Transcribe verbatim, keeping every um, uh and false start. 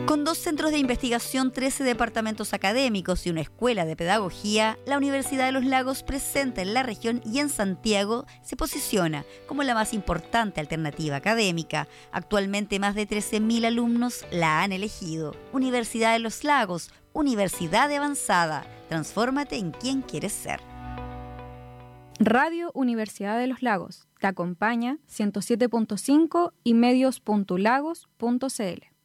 Con dos centros de investigación, trece departamentos académicos y una escuela de pedagogía, la Universidad de los Lagos, presente en la región y en Santiago, se posiciona como la más importante alternativa académica. Actualmente más de trece mil alumnos la han elegido. Universidad de los Lagos, universidad de avanzada. Transfórmate en quien quieres ser. Radio Universidad de los Lagos te acompaña ciento siete punto cinco y medios punto lagos punto c l.